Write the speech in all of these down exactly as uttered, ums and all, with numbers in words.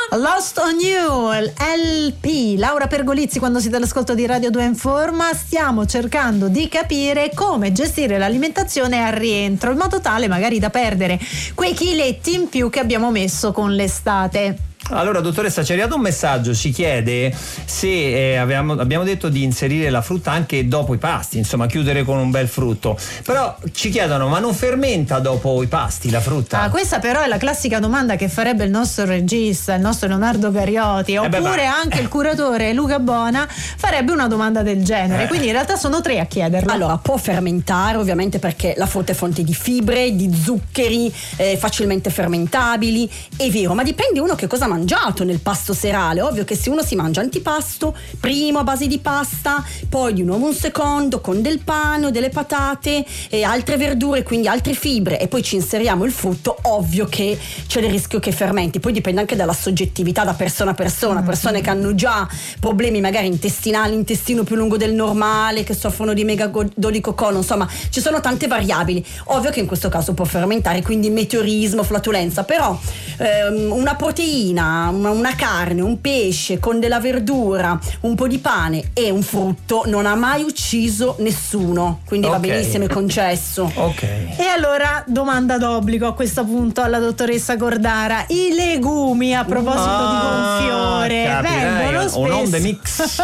Lost on You, L P, Laura Pergolizzi quando siete all'ascolto di Radio due Informa. Stiamo cercando di capire come gestire l'alimentazione al rientro, in modo tale magari da perdere quei chiletti in più che abbiamo messo con l'estate. Allora, dottoressa, ci è arrivato un messaggio, ci chiede se eh, abbiamo, abbiamo detto di inserire la frutta anche dopo i pasti, insomma chiudere con un bel frutto, però ci chiedono: ma non fermenta dopo i pasti la frutta? Ah, questa però è la classica domanda che farebbe il nostro regista, il nostro Leonardo Gariotti, oppure eh beh, anche il curatore Luca Bona farebbe una domanda del genere, eh. quindi in realtà sono tre a chiederlo. Allora, può fermentare ovviamente, perché la frutta è fonte di fibre, di zuccheri, eh, facilmente fermentabili, è vero, ma dipende uno che cosa mangiato nel pasto serale. Ovvio che se uno si mangia antipasto, primo a base di pasta, poi di nuovo un secondo con del pane o delle patate e altre verdure, quindi altre fibre, e poi ci inseriamo il frutto, ovvio che c'è il rischio che fermenti. Poi dipende anche dalla soggettività da persona a persona, persone che hanno già problemi magari intestinali, intestino più lungo del normale, che soffrono di megadolicocolon, insomma ci sono tante variabili. Ovvio che in questo caso può fermentare, quindi meteorismo, flatulenza, però ehm, una proteina, Una, una carne, un pesce con della verdura, un po' di pane e un frutto non ha mai ucciso nessuno, quindi okay, va benissimo, è concesso. Ok. E allora domanda d'obbligo a questo punto alla dottoressa Cordara: i legumi, a proposito ah, di gonfiore, capirai, vengono spesso un onde mix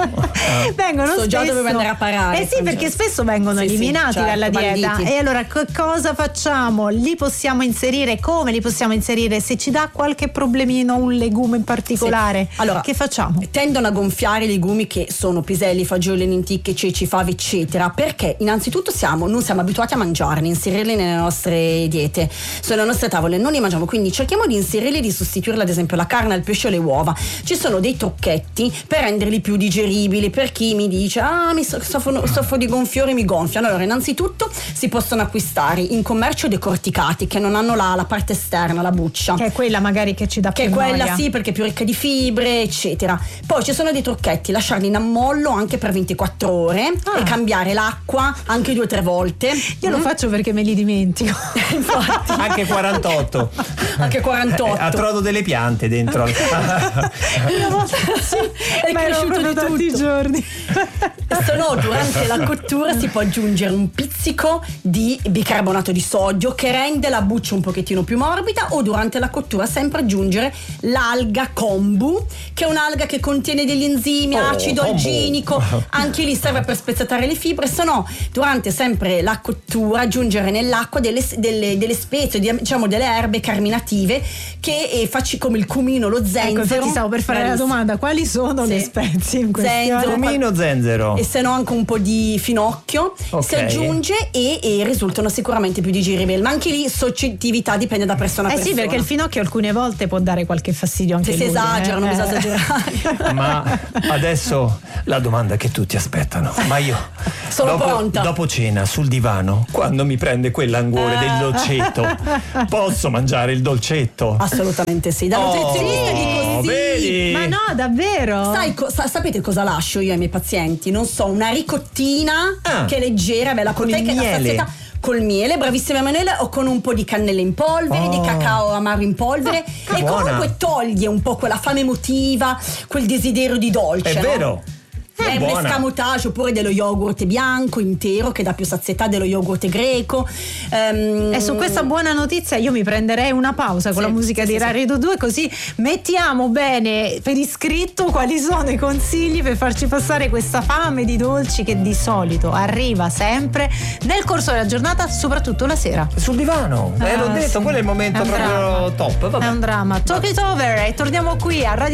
vengono so spesso già dove andare a parare. Eh sì, perché spesso vengono sì, eliminati sì, certo, dalla dieta. Banditi. E allora co- cosa facciamo? Li possiamo inserire? Come li possiamo inserire? Se ci dà qualche problemino un legume in particolare, sì. Allora, che facciamo? Tendono a gonfiare i legumi che sono piselli, fagioli, lenticchie, ceci, fave, eccetera, perché innanzitutto siamo, non siamo abituati a mangiarli, inserirli nelle nostre diete, sulle nostre tavole non li mangiamo, quindi cerchiamo di inserirli, di sostituirli ad esempio la carne, il pesce o le uova. Ci sono dei trucchetti per renderli più digeribili, per chi mi dice ah mi soffro, soffro di gonfiore, mi gonfiano. Allora, innanzitutto si possono acquistare in commercio decorticati, che non hanno la, la parte esterna, la buccia, che è quella magari che ci dà che più quella noia. Sì, perché è più ricca di fibre, eccetera. Poi ci sono dei trucchetti: lasciarli in ammollo anche per ventiquattro ore ah. e cambiare l'acqua anche due o tre volte. Io mm. lo faccio perché me li dimentico. Infatti. Anche quarantotto. Anche quarantotto. Ha trovato delle piante dentro. Una volta sì, è ma cresciuto di tanti tutto. Giorni. Se no, durante la cottura si può aggiungere un pizzico di bicarbonato di sodio che rende la buccia un pochettino più morbida, o durante la cottura sempre aggiungere l'alga kombu, che è un'alga che contiene degli enzimi, oh, acido kombu. alginico, anche lì serve per spezzettare le fibre. Se no, durante sempre la cottura aggiungere nell'acqua delle, delle, delle spezie, diciamo delle erbe carminative che eh, facci come il cumino, lo zenzero. Ecco, infatti stavo per fare Bellissimo. la domanda: quali sono sì. le spezie in questione? Zenzero, cumino, zenzero, e se no anche un po' di finocchio, okay. si aggiunge e, e risultano sicuramente più digeribili, ma anche lì soggettività, dipende da persona a eh persona. Sì, perché il finocchio alcune volte può dare qualche fastidio anche se lui, si esagera, eh? non bisogna esagerare. Ma adesso la domanda che tutti aspettano: ma io sono dopo, pronta dopo cena sul divano, quando mi prende quell'anguore del dolcetto, posso mangiare il dolcetto? Assolutamente sì, da oh, nutrizionista dico sì. Vedi? Ma no, davvero? Sai, co- sa- sapete cosa lascio io ai miei pazienti? Non so, una ricottina ah, che è leggera, bella con il miele. Col miele, bravissima Emanuele, o con un po' di cannella in polvere, oh. di cacao amaro in polvere, ah, e buona. Comunque toglie un po' quella fame emotiva, quel desiderio di dolce. È no? vero. È un escamotage, oppure dello yogurt bianco intero che dà più sazietà dello yogurt greco. Um, e su questa buona notizia io mi prenderei una pausa con sì, la musica sì, di sì, Radio due, così mettiamo bene per iscritto quali sono i consigli per farci passare questa fame di dolci che di solito arriva sempre nel corso della giornata, soprattutto la sera. Sul divano, eh, l'ho ah, detto, sì. quello è il momento è proprio top. Vabbè. È un dramma. Talk it over e torniamo qui a Radio